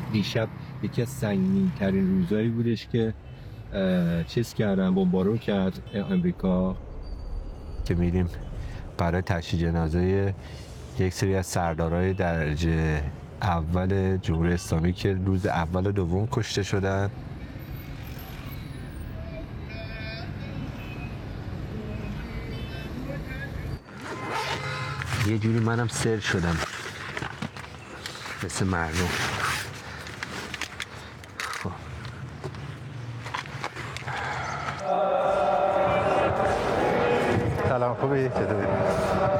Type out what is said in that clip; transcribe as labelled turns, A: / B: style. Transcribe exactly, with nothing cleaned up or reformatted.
A: دیشب یکی از سنگین ترین روزایی بودش که چیز کردن، بمبارون کرد امریکا، که میریم برای تشییع جنازه یک سری از سردارای درجه اول جمهوری اسلامی که روز اول و دوم کشته شدن. یه جوری منم سر شدم مثل مردم. خب
B: سلام، خوبی؟ چطوری؟